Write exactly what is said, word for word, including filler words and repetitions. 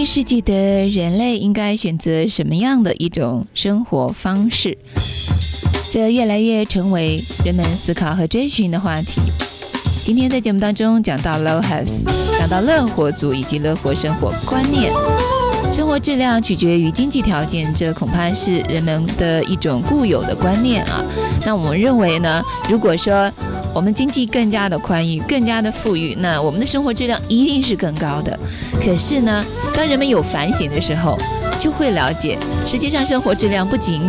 一世纪的人类应该选择什么样的一种生活方式？这越来越成为人们思考和追寻的话题。今天在节目当中讲到 Low House， 讲到乐活族以及乐活生活观念。生活质量取决于经济条件，这恐怕是人们的一种固有的观念啊。那我们认为呢，如果说我们经济更加的宽裕，更加的富裕，那我们的生活质量一定是更高的。可是呢，当人们有反省的时候，就会了解，实际上生活质量不仅